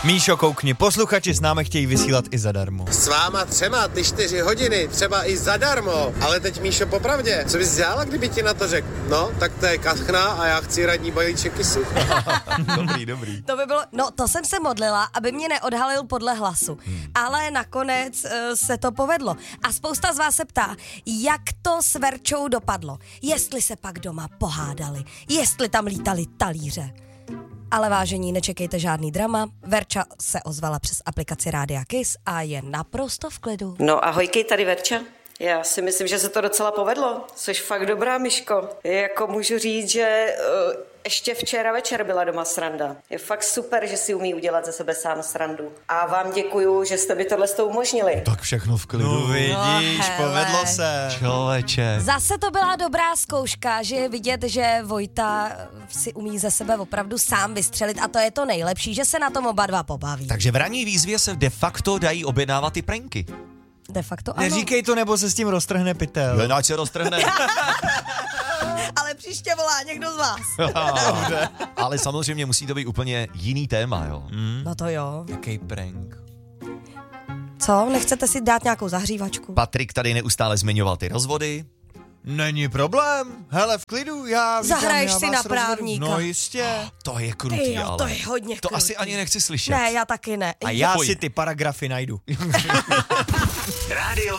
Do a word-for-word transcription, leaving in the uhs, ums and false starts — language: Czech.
Míšo, koukni, posluchači s námi chtějí vysílat i zadarmo. S váma třema ty čtyři hodiny, třeba i zadarmo. Ale teď, Míšo, popravdě, co bys dělala, kdyby ti na to řekl? No, tak to je kachna a já chci radní balíček kysu. Dobrý, dobrý. To by bylo, no to jsem se modlila, aby mě neodhalil podle hlasu. Hmm. Ale nakonec uh, se to povedlo. A spousta z vás se ptá, jak to s Verčou dopadlo. Jestli se pak doma pohádali, jestli tam lítali talíře. Ale vážení, nečekejte žádný drama. Verča se ozvala přes aplikaci Rádia Kiss a je naprosto v klidu. No ahojkej, tady Verča. Já si myslím, že se to docela povedlo. Jsi fakt dobrá, Miško. Jako můžu říct, že uh, ještě včera večer byla doma sranda. Je fakt super, že si umí udělat ze sebe sám srandu. A vám děkuju, že jste mi tohle s tou umožnili. Tak všechno v klidu. No vidíš, no, povedlo se. Člověče. Zase to byla dobrá zkouška, že je vidět, že Vojta si umí ze sebe opravdu sám vystřelit a to je to nejlepší, že se na tom oba dva pobaví. Takže v ranní výzvě se de facto dají objednávat ty pranky. De facto ano. Neříkej to, nebo se s tím roztrhne pytel. Jen ať se roztrhne. Ale příště volá někdo z vás. Ale samozřejmě musí to být úplně jiný téma, jo. Hmm? No to jo. Jaký prank? Co? Nechcete si dát nějakou zahřívačku? Patrik tady neustále zmiňoval ty rozvody. Není problém. Hele, v klidu, já... Zahraješ já si vás na rozvedu. právníka. No jistě. To je krutý, Ty jo, ale. to je hodně To krutý. asi ani nechci slyšet. Ne, já taky ne. A já Pojď. si ty paragrafy najdu. Rádio